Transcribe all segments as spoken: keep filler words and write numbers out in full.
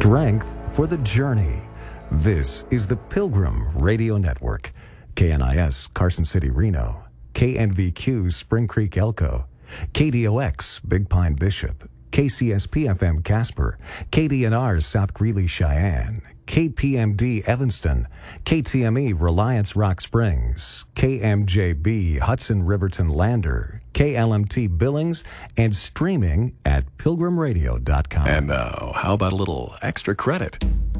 Strength for the journey. This is the Pilgrim Radio Network. K N I S Carson City, Reno. K N V Q Spring Creek, Elko. K D O X Big Pine, Bishop. K C S P F M Casper. K D N R South Greeley, Cheyenne. K P M D Evanston. K T M E Reliance Rock Springs. K M J B Hudson Riverton Lander. K L M T Billings, and streaming at pilgrim radio dot com. And now, how about a little extra credit?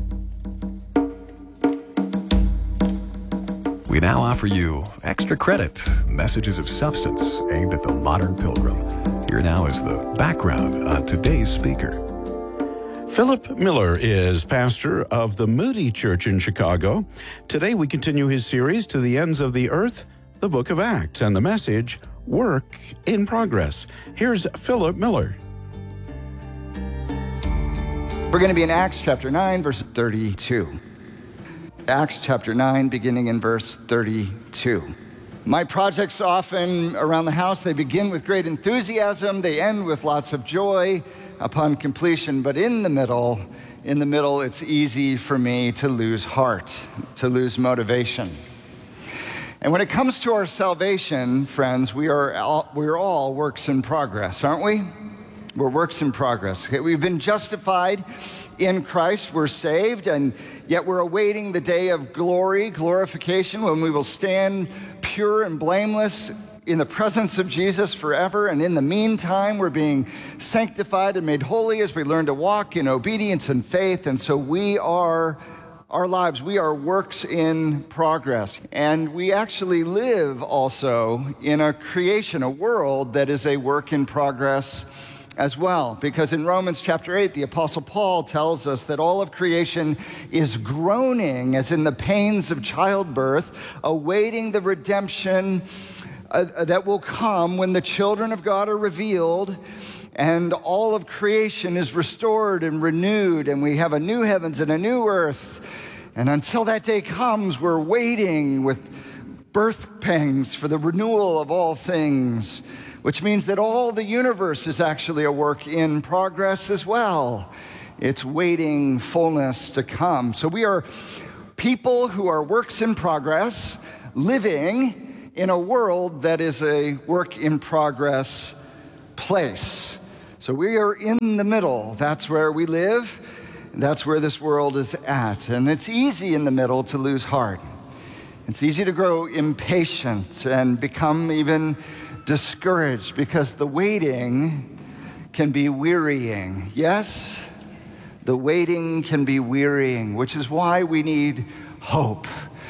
We now offer you Extra Credit, messages of substance aimed at the modern pilgrim. Here now is the background on today's speaker. Philip Miller is pastor of the Moody Church in Chicago. Today we continue his series, To the Ends of the Earth, the Book of Acts, and the message, Work in Progress. Here's Philip Miller. We're going to be in Acts chapter nine, verse thirty-two. Acts chapter nine, beginning in verse thirty-two. My projects often around the house, they begin with great enthusiasm, they end with lots of joy upon completion, but in the middle, in the middle, it's easy for me to lose heart, to lose motivation. And when it comes to our salvation, friends, we are all, we're all works in progress, aren't we? We're works in progress. We've been justified in Christ, we're saved, and yet we're awaiting the day of glory, glorification, when we will stand pure and blameless in the presence of Jesus forever. And in the meantime, we're being sanctified and made holy as we learn to walk in obedience and faith. And so we are, our lives, we are works in progress. And we actually live also in a creation, a world that is a work in progress as well, because in Romans chapter eight, the Apostle Paul tells us that all of creation is groaning, as in the pains of childbirth, awaiting the redemption uh, that will come when the children of God are revealed, and all of creation is restored and renewed, and we have a new heavens and a new earth. And until that day comes, we're waiting with birth pangs for the renewal of all things, which means that all the universe is actually a work in progress as well. It's waiting fullness to come. So we are people who are works in progress, living in a world that is a work in progress place. So we are in the middle. That's where we live. That's where this world is at. And it's easy in the middle to lose heart. It's easy to grow impatient and become even discouraged, because the waiting can be wearying. Yes, the waiting can be wearying, which is why we need hope,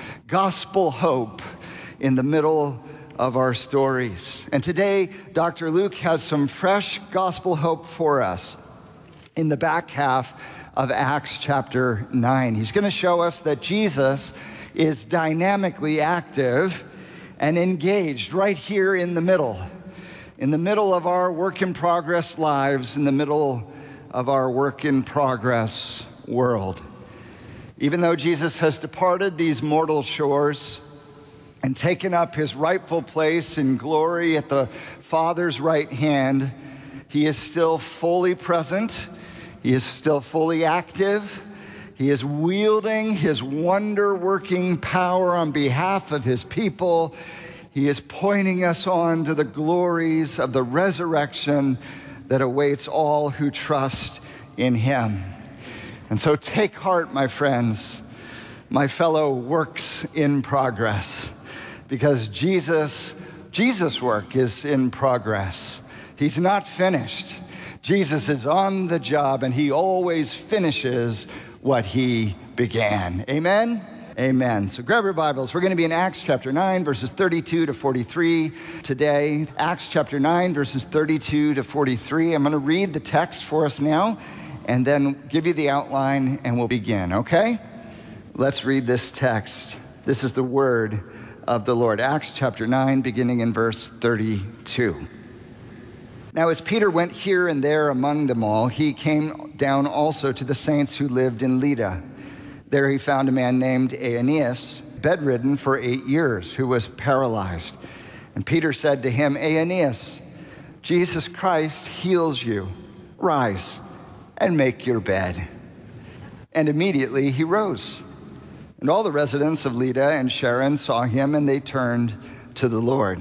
gospel hope in the middle of our stories. And today, Doctor Luke has some fresh gospel hope for us in the back half of Acts chapter nine. He's going to show us that Jesus is dynamically active and engaged right here in the middle, in the middle of our work in progress lives, in the middle of our work in progress world. Even though Jesus has departed these mortal shores and taken up his rightful place in glory at the Father's right hand, he is still fully present. He is still fully active. He is wielding his wonder-working power on behalf of his people. He is pointing us on to the glories of the resurrection that awaits all who trust in him. And so take heart, my friends, my fellow works in progress, because Jesus, Jesus' work is in progress. He's not finished. Jesus is on the job, and he always finishes what he began. Amen? Amen. So grab your Bibles. We're going to be in Acts chapter nine, verses thirty-two to forty-three today. Acts chapter nine, verses thirty-two to forty-three. I'm going to read the text for us now, and then give you the outline, and we'll begin, okay? Let's read this text. This is the word of the Lord. Acts chapter nine, beginning in verse thirty-two. Now, as Peter went here and there among them all, he came down also to the saints who lived in Lydda. There he found a man named Aeneas, bedridden for eight years, who was paralyzed. And Peter said to him, Aeneas, Jesus Christ heals you. Rise and make your bed. And immediately he rose. And all the residents of Lydda and Sharon saw him, and they turned to the Lord.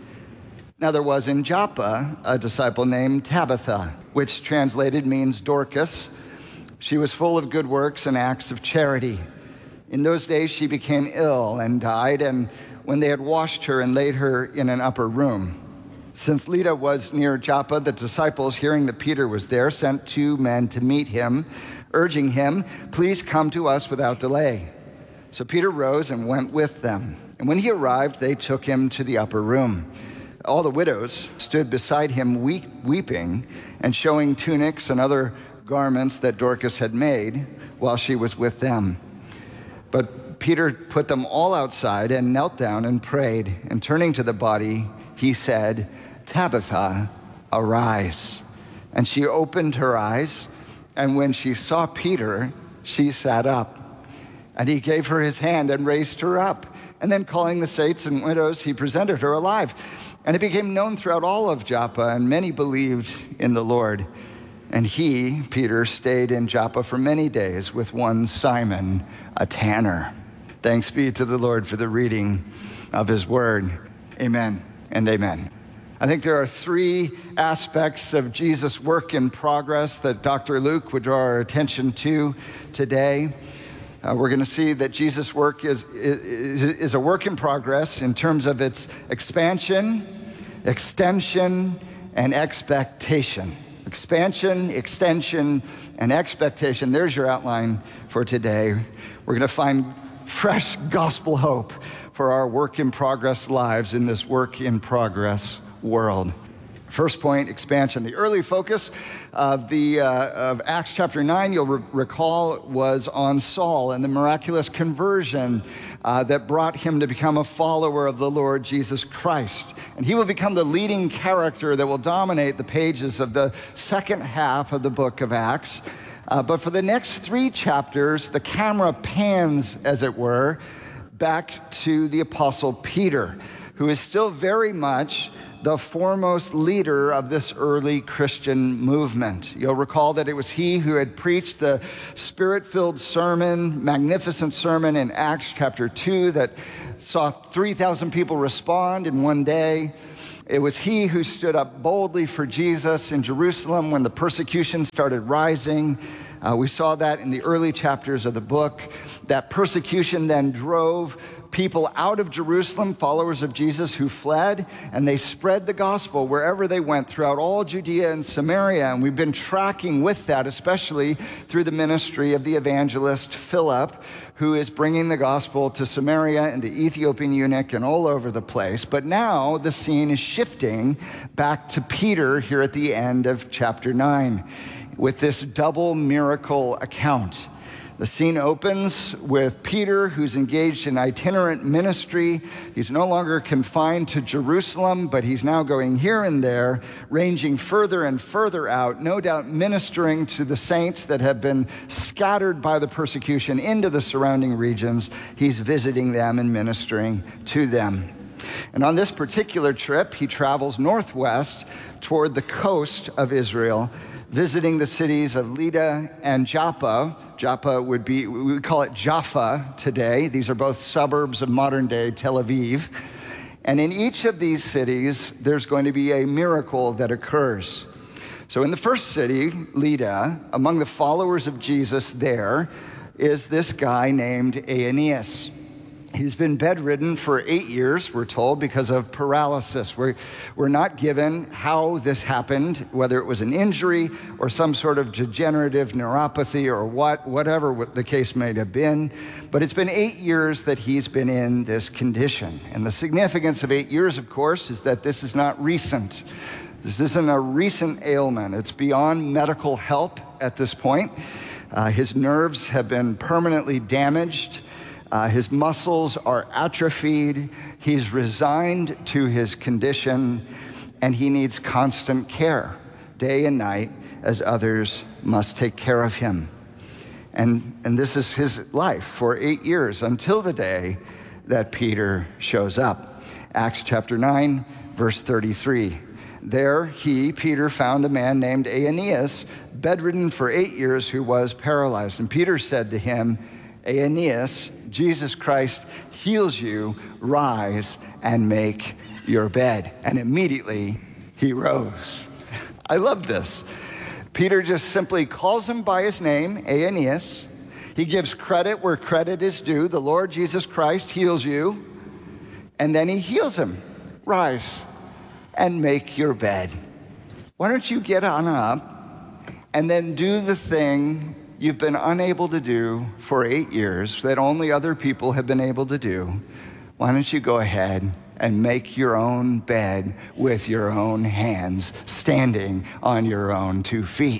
Now there was in Joppa a disciple named Tabitha, which translated means Dorcas. She was full of good works and acts of charity. In those days she became ill and died, and when they had washed her and laid her in an upper room. Since Lydda was near Joppa, the disciples, hearing that Peter was there, sent two men to meet him, urging him, "Please come to us without delay." So Peter rose and went with them. And when he arrived, they took him to the upper room. All the widows stood beside him weep, weeping and showing tunics and other garments that Dorcas had made while she was with them. But Peter put them all outside and knelt down and prayed. And turning to the body, he said, "Tabitha, arise." And she opened her eyes, and when she saw Peter, she sat up. And he gave her his hand and raised her up. And then calling the saints and widows, he presented her alive. And it became known throughout all of Joppa, and many believed in the Lord. And he, Peter, stayed in Joppa for many days with one Simon, a tanner. Thanks be to the Lord for the reading of his word. Amen and amen. I think there are three aspects of Jesus' work in progress that Doctor Luke would draw our attention to today. Uh, we're going to see that Jesus' work is, is, is a work in progress in terms of its expansion, extension, and expectation. Expansion, extension, and expectation. There's your outline for today. We're going to find fresh gospel hope for our work in progress lives in this work in progress world. First point, expansion. The early focus of the uh, of Acts chapter nine, you'll re- recall, was on Saul and the miraculous conversion uh, that brought him to become a follower of the Lord Jesus Christ. And he will become the leading character that will dominate the pages of the second half of the book of Acts. Uh, but for the next three chapters, the camera pans, as it were, back to the Apostle Peter, who is still very much the foremost leader of this early Christian movement. You'll recall that it was he who had preached the Spirit-filled sermon, magnificent sermon in Acts chapter two that saw three thousand people respond in one day. It was he who stood up boldly for Jesus in Jerusalem when the persecution started rising. Uh, we saw that in the early chapters of the book. That persecution then drove people out of Jerusalem, followers of Jesus who fled, and they spread the gospel wherever they went throughout all Judea and Samaria. And we've been tracking with that, especially through the ministry of the evangelist Philip, who is bringing the gospel to Samaria and the Ethiopian eunuch and all over the place. But now the scene is shifting back to Peter here at the end of chapter nine with this double miracle account. The scene opens with Peter, who's engaged in itinerant ministry. He's no longer confined to Jerusalem, but he's now going here and there, ranging further and further out, no doubt ministering to the saints that have been scattered by the persecution into the surrounding regions. He's visiting them and ministering to them. And on this particular trip, he travels northwest toward the coast of Israel, visiting the cities of Lydda and Joppa. Joppa would be, we would call it Jaffa today. These are both suburbs of modern-day Tel Aviv. And in each of these cities, there's going to be a miracle that occurs. So in the first city, Lydda, among the followers of Jesus there is this guy named Aeneas. He's been bedridden for eight years, we're told, because of paralysis. We're, we're not given how this happened, whether it was an injury or some sort of degenerative neuropathy or what, whatever the case may have been. But it's been eight years that he's been in this condition. And the significance of eight years, of course, is that this is not recent. This isn't a recent ailment. It's beyond medical help at this point. Uh, his nerves have been permanently damaged. Uh, his muscles are atrophied. He's resigned to his condition, and he needs constant care, day and night, as others must take care of him. And, and this is his life for eight years until the day that Peter shows up. Acts chapter nine, verse thirty-three. There he, Peter, found a man named Aeneas, bedridden for eight years, who was paralyzed. And Peter said to him, Aeneas, Jesus Christ heals you, rise and make your bed. And immediately he rose. I love this. Peter just simply calls him by his name, Aeneas. He gives credit where credit is due. The Lord Jesus Christ heals you. And then he heals him. Rise and make your bed. Why don't you get on up and then do the thing you've been unable to do for eight years that only other people have been able to do? Why don't you go ahead and make your own bed with your own hands, standing on your own two feet?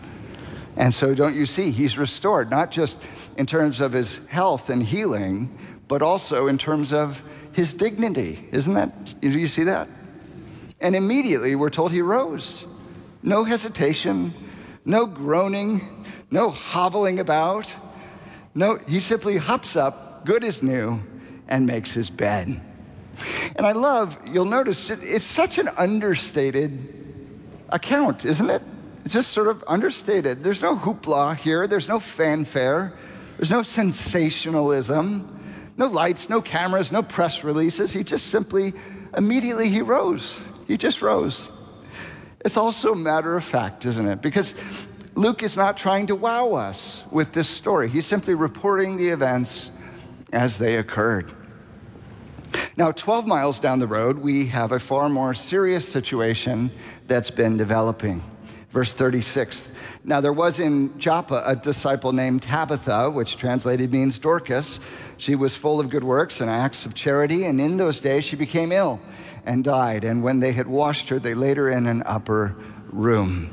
And so don't you see, he's restored, not just in terms of his health and healing, but also in terms of his dignity. Isn't that, do you see that? And immediately we're told he rose. No hesitation, no groaning, no hobbling about. No, he simply hops up, good as new, and makes his bed. And I love, you'll notice, it's such an understated account, isn't it? It's just sort of understated. There's no hoopla here. There's no fanfare. There's no sensationalism, no lights, no cameras, no press releases. He just simply, immediately he rose. He just rose. It's also a matter of fact, isn't it? Because Luke is not trying to wow us with this story. He's simply reporting the events as they occurred. Now, twelve miles down the road, we have a far more serious situation that's been developing. Verse thirty-six, now there was in Joppa a disciple named Tabitha, which translated means Dorcas. She was full of good works and acts of charity, and in those days she became ill and died. And when they had washed her, they laid her in an upper room.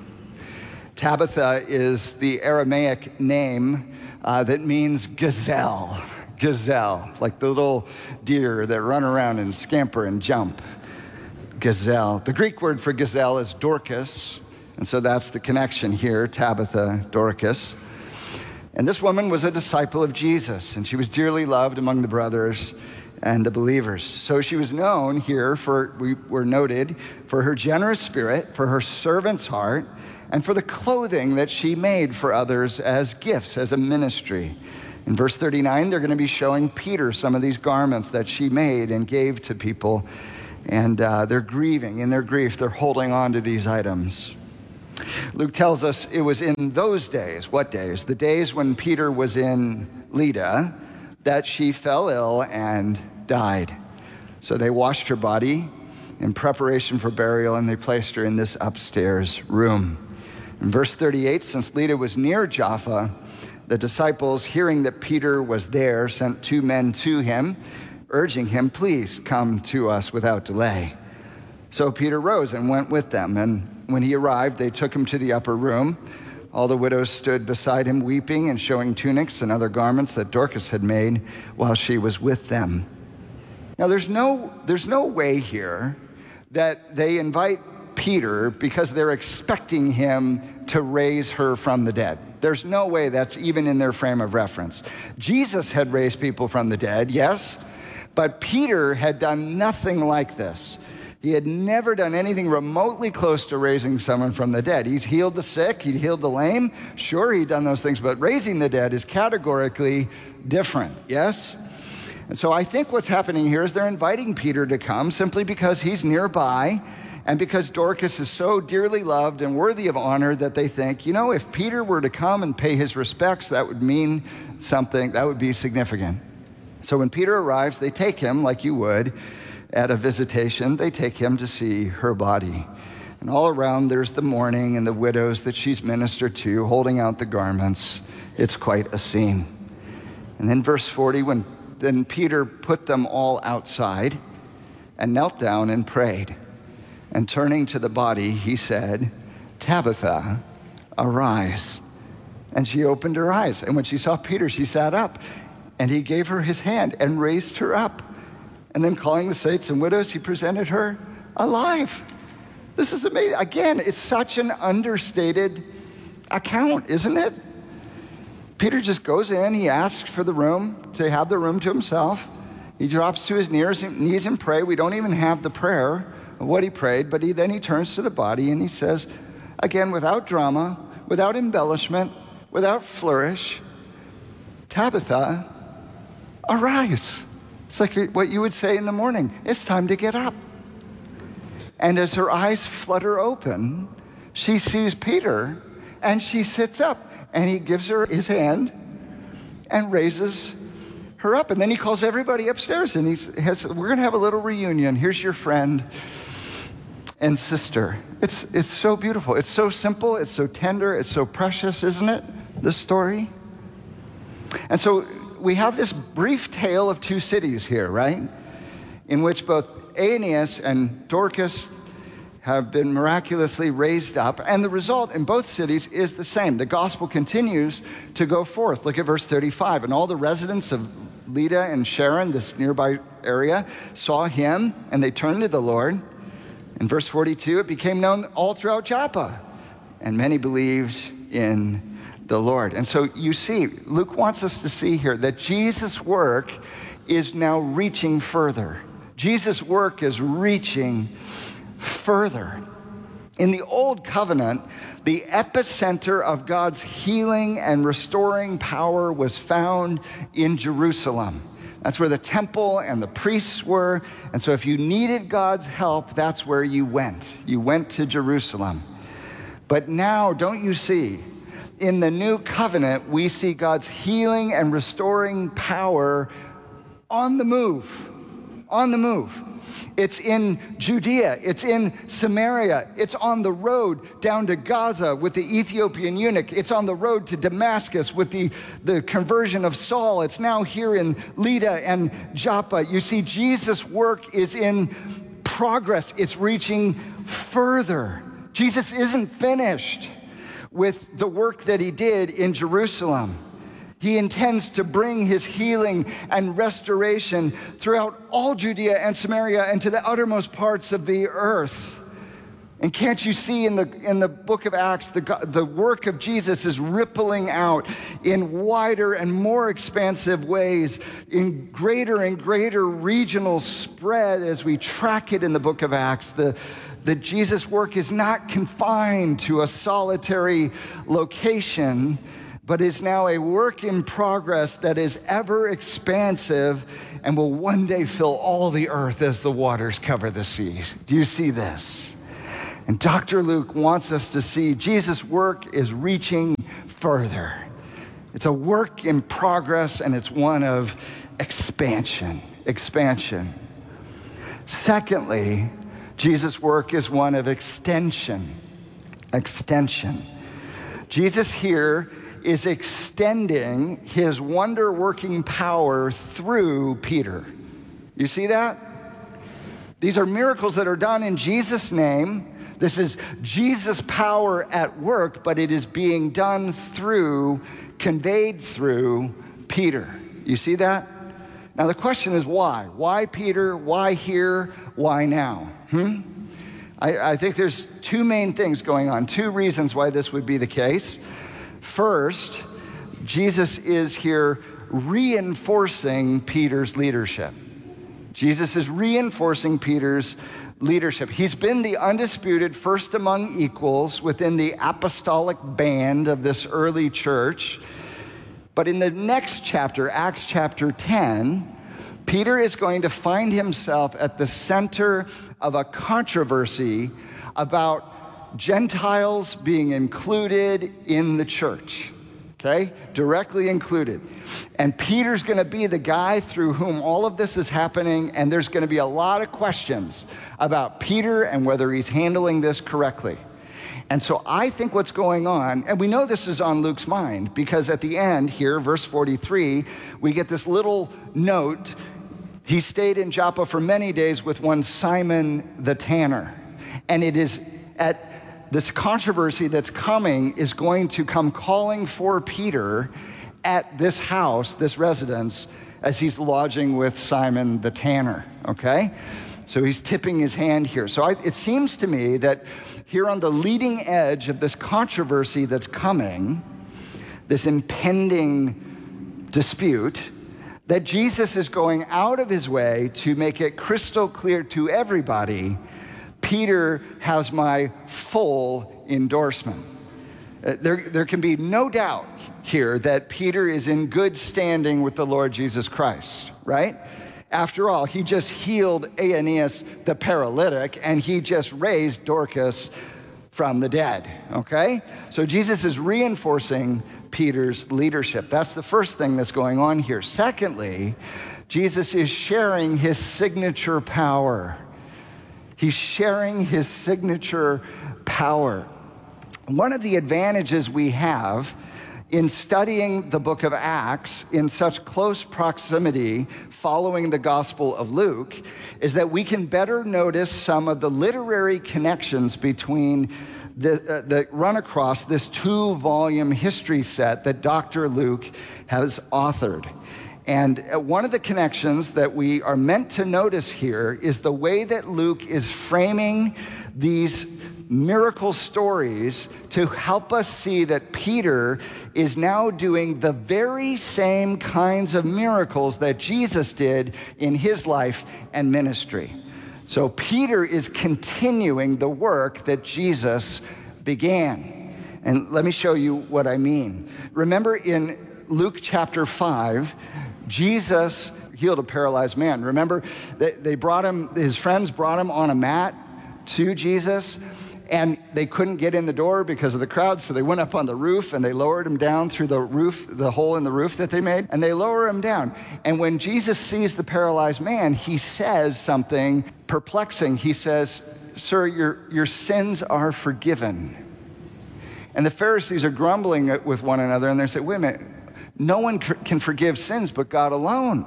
Tabitha is the Aramaic name uh, that means gazelle. Gazelle, like the little deer that run around and scamper and jump. Gazelle. The Greek word for gazelle is Dorcas, and so that's the connection here, Tabitha, Dorcas. And this woman was a disciple of Jesus, and she was dearly loved among the brothers and the believers. So she was known here for, we were noted, for her generous spirit, for her servant's heart, and for the clothing that she made for others as gifts, as a ministry. In verse thirty-nine, they're going to be showing Peter some of these garments that she made and gave to people, and uh, they're grieving. In their grief, they're holding on to these items. Luke tells us it was in those days, what days? The days when Peter was in Lydda, that she fell ill and died. So they washed her body in preparation for burial, and they placed her in this upstairs room. In verse thirty-eight, since Lydda was near Joppa, the disciples, hearing that Peter was there, sent two men to him, urging him, please come to us without delay. So Peter rose and went with them, and when he arrived, they took him to the upper room. All the widows stood beside him, weeping and showing tunics and other garments that Dorcas had made while she was with them. Now, there's no, there's no way here that they invite Peter because they're expecting him to raise her from the dead. There's no way that's even in their frame of reference. Jesus had raised people from the dead, yes, but Peter had done nothing like this. He had never done anything remotely close to raising someone from the dead. He's healed the sick, he healed the lame. Sure, he'd done those things, but raising the dead is categorically different, yes? And so I think what's happening here is they're inviting Peter to come simply because he's nearby and because Dorcas is so dearly loved and worthy of honor that they think, you know, if Peter were to come and pay his respects, that would mean something, that would be significant. So when Peter arrives, they take him like you would at a visitation. They take him to see her body. And all around there's the mourning and the widows that she's ministered to, holding out the garments. It's quite a scene. And then verse forty, when then Peter put them all outside and knelt down and prayed. And turning to the body, he said, Tabitha, arise. And she opened her eyes. And when she saw Peter, she sat up. And he gave her his hand and raised her up. And then calling the saints and widows, he presented her alive. This is amazing. Again, it's such an understated account, isn't it? Peter just goes in, he asks for the room, to have the room to himself. He drops to his knees and pray. We don't even have the prayer of what he prayed, but he, then he turns to the body and he says, again, without drama, without embellishment, without flourish, Tabitha, arise. It's like what you would say in the morning. It's time to get up. And as her eyes flutter open, she sees Peter, and she sits up. And he gives her his hand and raises her up. And then he calls everybody upstairs, and he has, we're going to have a little reunion. Here's your friend and sister. It's, it's so beautiful. It's so simple. It's so tender. It's so precious, isn't it, this story? And so we have this brief tale of two cities here, right? In which both Aeneas and Dorcas have been miraculously raised up, and the result in both cities is the same. The gospel continues to go forth. Look at verse thirty-five. And all the residents of Lydda and Sharon, this nearby area, saw him, and they turned to the Lord. In verse forty-two, it became known all throughout Joppa, and many believed in the Lord. And so you see, Luke wants us to see here that Jesus' work is now reaching further. Jesus' work is reaching further. In the Old Covenant, the epicenter of God's healing and restoring power was found in Jerusalem. That's where the temple and the priests were. And so if you needed God's help, that's where you went. You went to Jerusalem. But now, don't you see, in the new covenant, we see God's healing and restoring power on the move. On the move. It's in Judea, it's in Samaria, it's on the road down to Gaza with the Ethiopian eunuch, it's on the road to Damascus with the, the conversion of Saul, it's now here in Lydda and Joppa. You see, Jesus' work is in progress, it's reaching further. Jesus isn't finished with the work that he did in Jerusalem. He intends to bring his healing and restoration throughout all Judea and Samaria and to the uttermost parts of the earth. And can't you see in the, in the book of Acts, the, the work of Jesus is rippling out in wider and more expansive ways, in greater and greater regional spread as we track it in the book of Acts. The, the Jesus work is not confined to a solitary location, but is now a work in progress that is ever expansive and will one day fill all the earth as the waters cover the seas. Do you see this? And Doctor Luke wants us to see Jesus' work is reaching further. It's a work in progress, and it's one of expansion, expansion. Secondly, Jesus' work is one of extension, extension. Jesus here is extending his wonder-working power through Peter. You see that? These are miracles that are done in Jesus' name. This is Jesus' power at work, but it is being done through, conveyed through Peter. You see that? Now the question is why? Why Peter? Why here? Why now? Hmm? I, I think there's two main things going on, two reasons why this would be the case. First, Jesus is here reinforcing Peter's leadership. Jesus is reinforcing Peter's leadership. He's been the undisputed first among equals within the apostolic band of this early church. But in the next chapter, Acts chapter ten, Peter is going to find himself at the center of a controversy about Gentiles being included in the church, okay? Directly included. And Peter's going to be the guy through whom all of this is happening, and there's going to be a lot of questions about Peter and whether he's handling this correctly. And so I think what's going on, and we know this is on Luke's mind, because at the end here, verse forty-three, we get this little note. He stayed in Joppa for many days with one Simon the tanner. And it is at this controversy that's coming is going to come calling for Peter at this house, this residence, as he's lodging with Simon the tanner, okay? So he's tipping his hand here. So I, it seems to me that here on the leading edge of this controversy that's coming, this impending dispute, that Jesus is going out of his way to make it crystal clear to everybody, Peter has my full endorsement. Uh, there, there can be no doubt here that Peter is in good standing with the Lord Jesus Christ, right? After all, he just healed Aeneas the paralytic, and he just raised Dorcas from the dead, okay? So Jesus is reinforcing Peter's leadership. That's the first thing that's going on here. Secondly, Jesus is sharing his signature power. He's sharing his signature power. One of the advantages we have in studying the book of Acts in such close proximity following the Gospel of Luke is that we can better notice some of the literary connections between the, uh, that run across this two-volume history set that Doctor Luke has authored. And one of the connections that we are meant to notice here is the way that Luke is framing these miracle stories to help us see that Peter is now doing the very same kinds of miracles that Jesus did in his life and ministry. So Peter is continuing the work that Jesus began. And let me show you what I mean. Remember in Luke chapter five, Jesus healed a paralyzed man. Remember, they, they brought him, his friends brought him on a mat to Jesus, and they couldn't get in the door because of the crowd, so they went up on the roof and they lowered him down through the roof, the hole in the roof that they made, and they lower him down. And when Jesus sees the paralyzed man, he says something perplexing. He says, "Sir, your, your sins are forgiven." And the Pharisees are grumbling with one another, and they say, wait a minute, no one can forgive sins but God alone.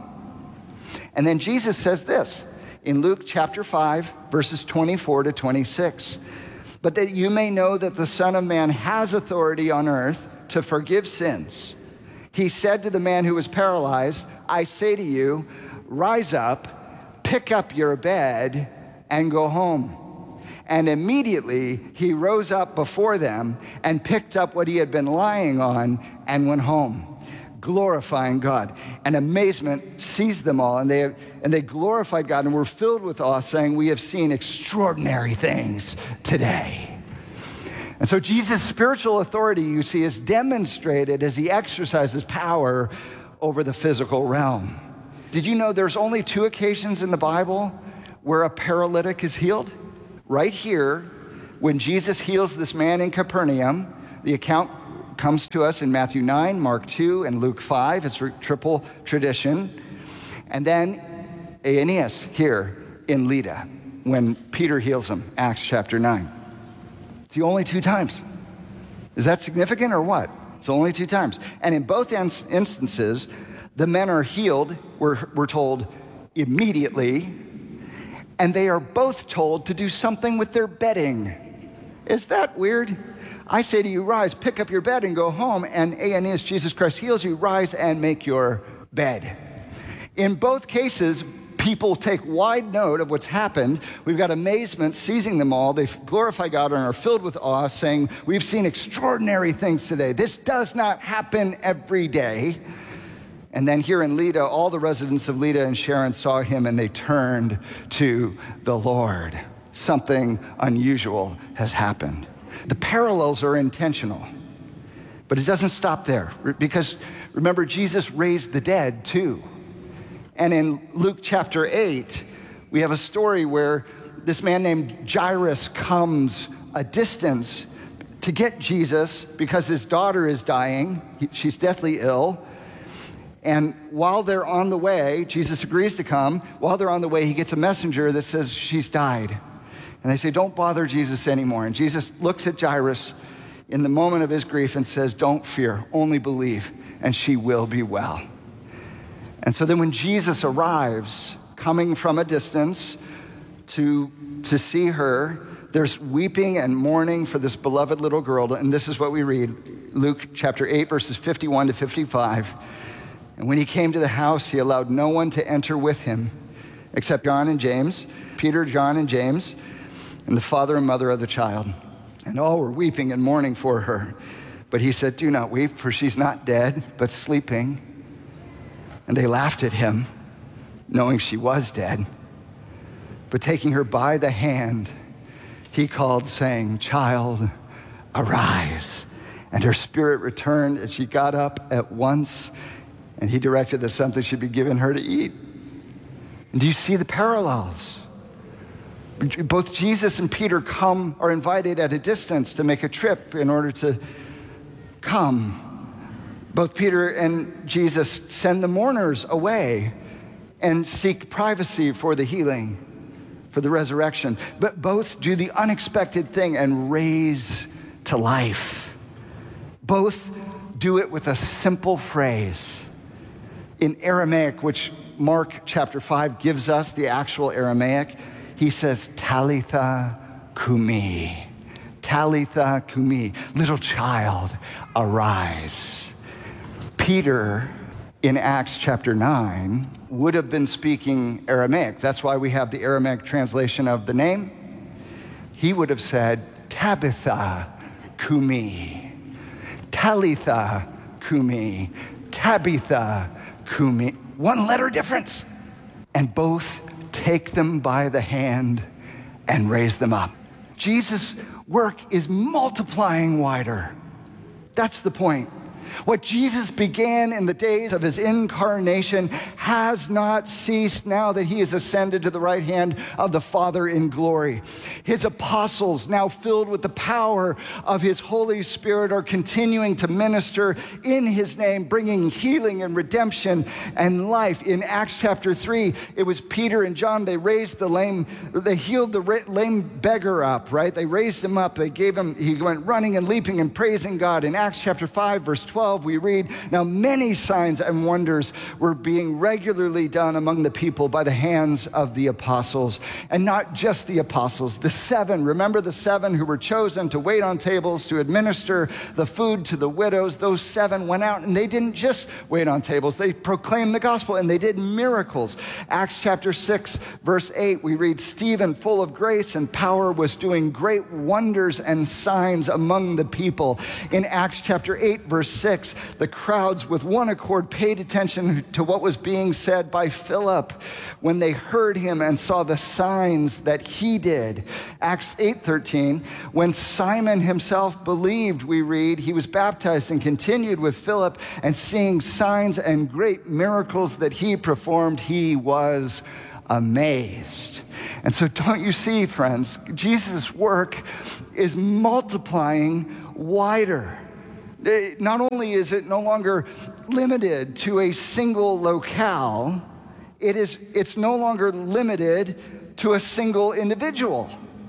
And then Jesus says this in Luke chapter five, verses twenty-four to twenty-six. "But that you may know that the Son of Man has authority on earth to forgive sins. He said to the man who was paralyzed, I say to you, rise up, pick up your bed, and go home. And immediately he rose up before them and picked up what he had been lying on and went home, glorifying God. And amazement seized them all, and they, and they glorified God and were filled with awe, saying, we have seen extraordinary things today." And so Jesus' spiritual authority, you see, is demonstrated as he exercises power over the physical realm. Did you know there's only two occasions in the Bible where a paralytic is healed? Right here, when Jesus heals this man in Capernaum, the account comes to us in Matthew nine, Mark two, and Luke five. It's a triple tradition. And then Aeneas here in Lydda, when Peter heals him, Acts chapter nine. It's the only two times. Is that significant or what? It's only two times. And in both instances, the men are healed, we're, we're told, immediately, and they are both told to do something with their bedding. Is that weird? I say to you, rise, pick up your bed and go home. And Aeneas, Jesus Christ heals you, rise and make your bed. In both cases, people take wide note of what's happened. We've got amazement seizing them all. They glorify God and are filled with awe, saying, we've seen extraordinary things today. This does not happen every day. And then here in Lydda, all the residents of Lydda and Sharon saw him and they turned to the Lord. Something unusual has happened. The parallels are intentional, but it doesn't stop there, because remember, Jesus raised the dead too. And in Luke chapter eight, we have a story where this man named Jairus comes a distance to get Jesus because his daughter is dying. She's deathly ill. And while they're on the way, Jesus agrees to come. While they're on the way, he gets a messenger that says, she's died. And they say, don't bother Jesus anymore. And Jesus looks at Jairus in the moment of his grief and says, don't fear, only believe, and she will be well. And so then when Jesus arrives, coming from a distance to, to see her, there's weeping and mourning for this beloved little girl. And this is what we read, Luke chapter eight, verses fifty-one to fifty-five. And when he came to the house, he allowed no one to enter with him except John and James, Peter, John, and James, and the father and mother of the child. And all were weeping and mourning for her. But he said, do not weep, for she's not dead, but sleeping. And they laughed at him, knowing she was dead. But taking her by the hand, he called, saying, child, arise. And her spirit returned, and she got up at once, and he directed that something should be given her to eat. And do you see the parallels? Both Jesus and Peter come, are invited at a distance to make a trip in order to come. Both Peter and Jesus send the mourners away and seek privacy for the healing, for the resurrection. But both do the unexpected thing and raise to life. Both do it with a simple phrase. In Aramaic, which Mark chapter five gives us, the actual Aramaic, he says, Talitha kumi. Talitha kumi. Little child, arise. Peter, in Acts chapter nine, would have been speaking Aramaic. That's why we have the Aramaic translation of the name. He would have said, Tabitha kumi. Talitha kumi. Tabitha kumi. One letter difference. And both take them by the hand and raise them up. Jesus' work is multiplying wider. That's the point. What Jesus began in the days of his incarnation has not ceased now that he is ascended to the right hand of the Father in glory. His apostles, now filled with the power of his Holy Spirit, are continuing to minister in his name, bringing healing and redemption and life. In Acts chapter three, it was Peter and John. They raised the lame, they healed the lame beggar up, right? They raised him up. They gave him, he went running and leaping and praising God. In Acts chapter five, verse twelve, we read, now many signs and wonders were being regularly done among the people by the hands of the apostles. And not just the apostles, the seven. Remember the seven who were chosen to wait on tables, to administer the food to the widows? Those seven went out and they didn't just wait on tables. They proclaimed the gospel and they did miracles. Acts chapter six, verse eight, we read, Stephen, full of grace and power, was doing great wonders and signs among the people. In Acts chapter eight, verse six, the crowds with one accord paid attention to what was being said by Philip when they heard him and saw the signs that he did. Acts eight thirteen, when Simon himself believed, we read, he was baptized and continued with Philip, and seeing signs and great miracles that he performed, he was amazed. And so don't you see, friends, Jesus' work is multiplying wider. Not only is it no longer limited to a single locale, it is, it's no longer limited to a single individual.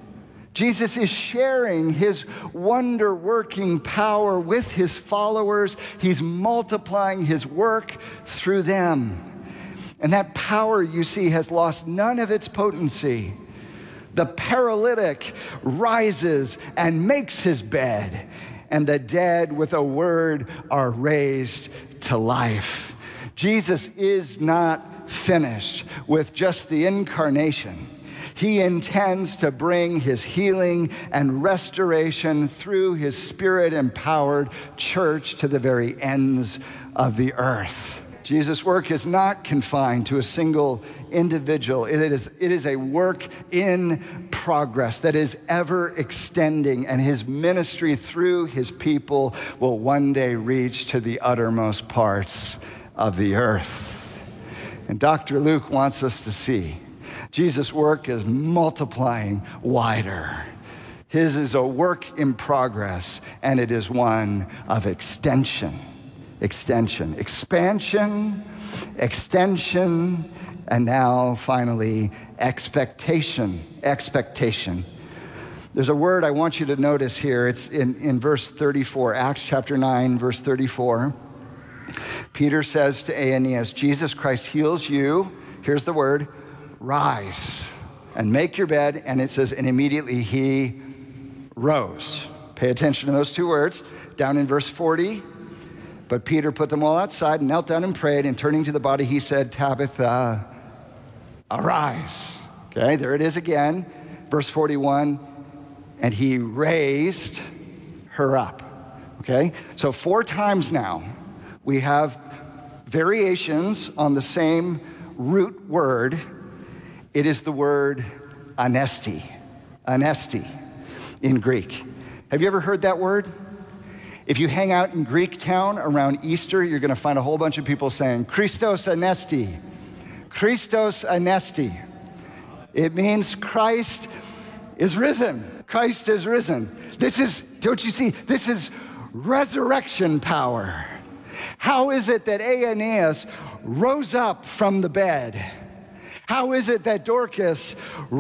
Jesus is sharing his wonder-working power with his followers. He's multiplying his work through them. And that power, you see, has lost none of its potency. The paralytic rises and makes his bed, and the dead with a word are raised to life. Jesus is not finished with just the incarnation. He intends to bring his healing and restoration through his Spirit-empowered church to the very ends of the earth. Jesus' work is not confined to a single individual. It is, it is a work in progress that is ever extending, and his ministry through his people will one day reach to the uttermost parts of the earth. And Doctor Luke wants us to see Jesus' work is multiplying wider. His is a work in progress, and it is one of extension. Extension, expansion, extension, and now finally expectation, expectation. There's a word I want you to notice here. It's in, in verse thirty-four, Acts chapter nine, verse thirty-four. Peter says to Aeneas, Jesus Christ heals you. Here's the word, rise and make your bed. And it says, and immediately he rose. Pay attention to those two words. Down in verse forty, but Peter put them all outside and knelt down and prayed, and turning to the body, he said, Tabitha, arise. Okay, there it is again. Verse forty-one, and he raised her up. Okay, so four times now we have variations on the same root word. It is the word anesti, anesti in Greek. Have you ever heard that word? If you hang out in Greek town around Easter, you're going to find a whole bunch of people saying, Christos Anesti. Christos Anesti. It means Christ is risen. Christ is risen. This is, don't you see, this is resurrection power. How is it that Aeneas rose up from the bed? How is it that Dorcas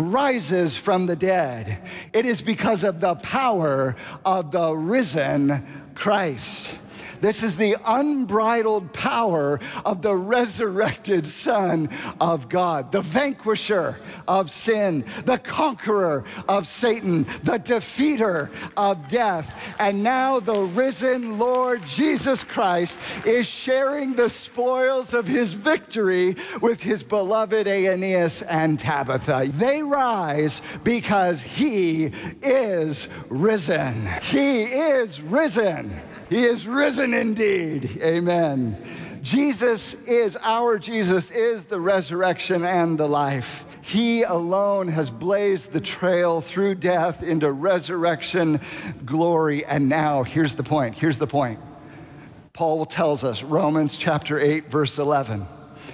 rises from the dead? It is because of the power of the risen Christ. This is the unbridled power of the resurrected Son of God, the vanquisher of sin, the conqueror of Satan, the defeater of death. And now the risen Lord Jesus Christ is sharing the spoils of his victory with his beloved Aeneas and Tabitha. They rise because he is risen. He is risen. He is risen indeed. Amen. Jesus is, our Jesus is the resurrection and the life. He alone has blazed the trail through death into resurrection glory. And now, here's the point. Here's the point. Paul tells us, Romans chapter eight, verse eleven,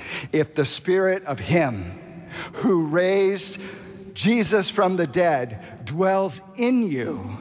if the spirit of him who raised Jesus from the dead dwells in you,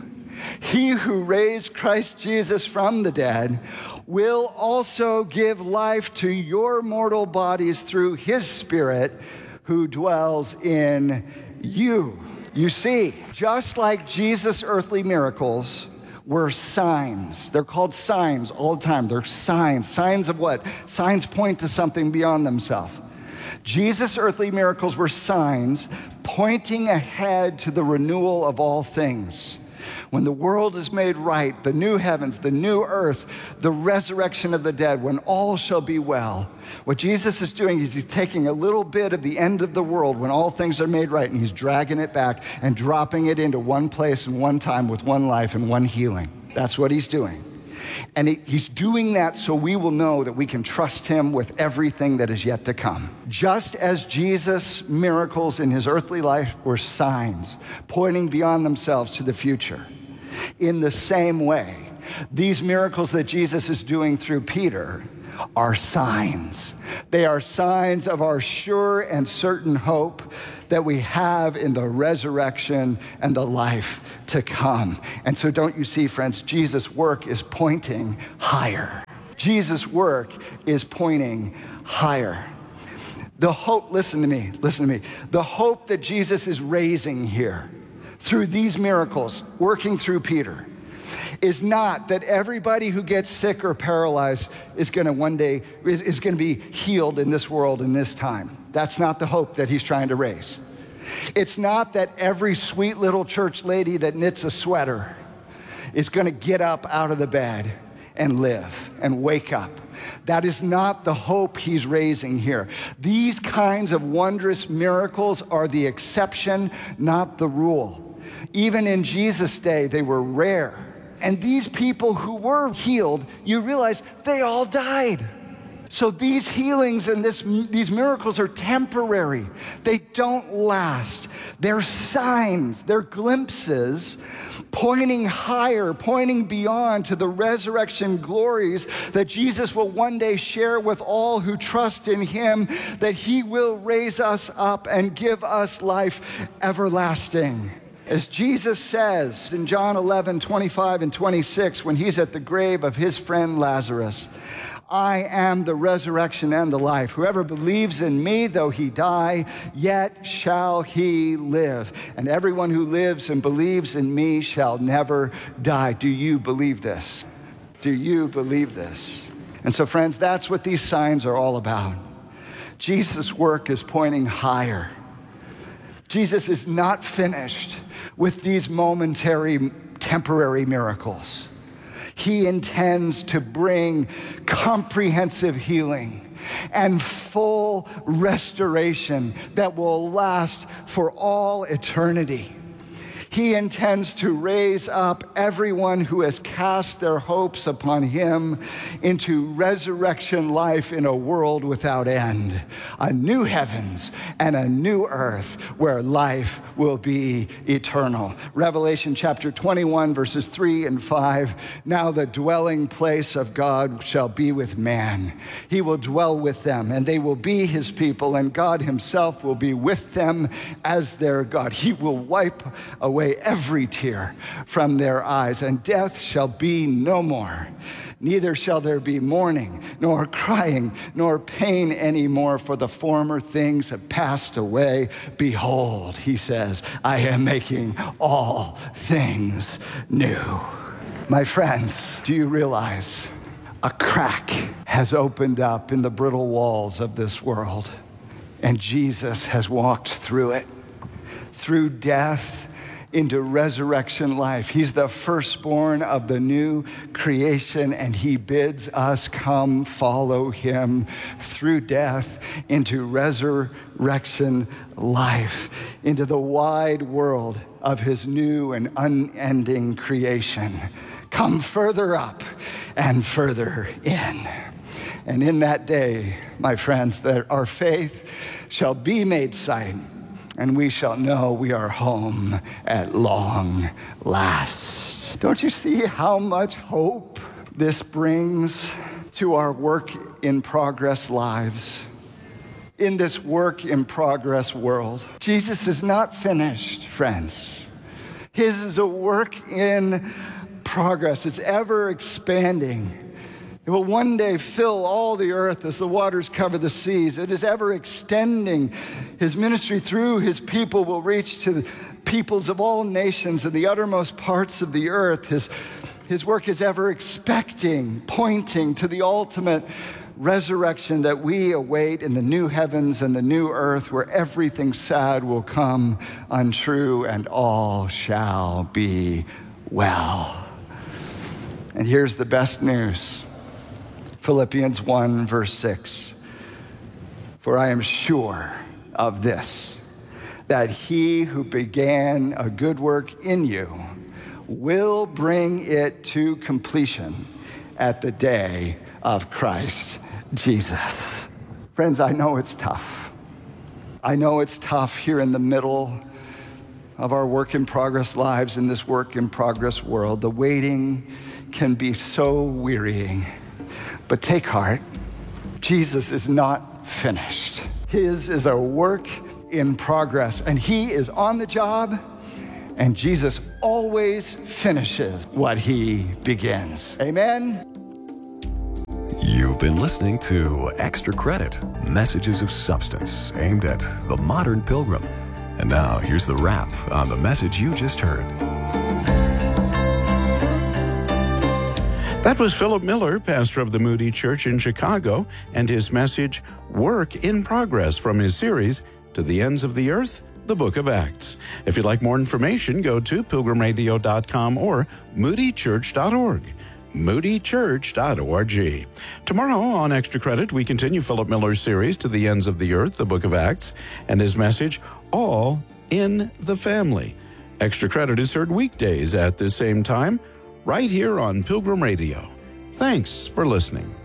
he who raised Christ Jesus from the dead will also give life to your mortal bodies through his Spirit who dwells in you. You see, just like Jesus' earthly miracles were signs. They're called signs all the time. They're signs. Signs of what? Signs point to something beyond themselves. Jesus' earthly miracles were signs pointing ahead to the renewal of all things. When the world is made right, the new heavens, the new earth, the resurrection of the dead, when all shall be well. What Jesus is doing is he's taking a little bit of the end of the world when all things are made right, and he's dragging it back and dropping it into one place and one time with one life and one healing. That's what he's doing. And he, he's doing that so we will know that we can trust him with everything that is yet to come. Just as Jesus' miracles in his earthly life were signs pointing beyond themselves to the future, in the same way, these miracles that Jesus is doing through Peter are signs. They are signs of our sure and certain hope that we have in the resurrection and the life to come. And so don't you see, friends, Jesus' work is pointing higher. Jesus' work is pointing higher. The hope, listen to me, listen to me. The hope that Jesus is raising here through these miracles, working through Peter, is not that everybody who gets sick or paralyzed is going to one day, is, is going to be healed in this world in this time. That's not the hope that he's trying to raise. It's not that every sweet little church lady that knits a sweater is going to get up out of the bed and live and wake up. That is not the hope he's raising here. These kinds of wondrous miracles are the exception, not the rule. Even in Jesus' day, they were rare. And these people who were healed, you realize they all died. So these healings and this, these miracles are temporary. They don't last. They're signs, they're glimpses pointing higher, pointing beyond to the resurrection glories that Jesus will one day share with all who trust in him, that he will raise us up and give us life everlasting. As Jesus says in John eleven, twenty-five and twenty-six, when he's at the grave of his friend Lazarus, I am the resurrection and the life. Whoever believes in me, though he die, yet shall he live. And everyone who lives and believes in me shall never die. Do you believe this? Do you believe this? And so, friends, that's what these signs are all about. Jesus' work is pointing higher. Jesus is not finished with these momentary, temporary miracles. He intends to bring comprehensive healing and full restoration that will last for all eternity. He intends to raise up everyone who has cast their hopes upon him into resurrection life in a world without end, a new heavens and a new earth where life will be eternal. Revelation chapter twenty-one, verses three and five. Now the dwelling place of God shall be with man. He will dwell with them, and they will be his people, and God himself will be with them as their God. He will wipe away every tear from their eyes, and death shall be no more. Neither shall there be mourning, nor crying, nor pain anymore, for the former things have passed away. Behold, he says, I am making all things new. My friends, do you realize a crack has opened up in the brittle walls of this world, and Jesus has walked through it, through death into resurrection life. He's the firstborn of the new creation, and he bids us come follow him through death into resurrection life, into the wide world of his new and unending creation. Come further up and further in. And in that day, my friends, that our faith shall be made sight, and we shall know we are home at long last. Don't you see how much hope this brings to our work in progress lives? In this work in progress world, Jesus is not finished, friends. His is a work in progress. It's ever expanding. It will one day fill all the earth as the waters cover the seas. It is ever extending. His ministry through his people will reach to the peoples of all nations and the uttermost parts of the earth. His, his work is ever expecting, pointing to the ultimate resurrection that we await in the new heavens and the new earth, where everything sad will come untrue and all shall be well. And here's the best news. Philippians one, verse six. For I am sure of this, that he who began a good work in you will bring it to completion at the day of Christ Jesus. Friends, I know it's tough. I know it's tough here in the middle of our work in progress lives in this work in progress world. The waiting can be so wearying. But take heart, Jesus is not finished. His is a work in progress, and he is on the job, and Jesus always finishes what he begins. Amen? You've been listening to Extra Credit, Messages of Substance, aimed at the modern pilgrim. And now here's the wrap on the message you just heard. That was Philip Miller, pastor of the Moody Church in Chicago, and his message, Work in Progress, from his series, To the Ends of the Earth, the Book of Acts. If you'd like more information, go to pilgrim radio dot com or moody church dot org. moody church dot org. Tomorrow on Extra Credit, we continue Philip Miller's series, To the Ends of the Earth, the Book of Acts, and his message, All in the Family. Extra Credit is heard weekdays at the same time, right here on Pilgrim Radio. Thanks for listening.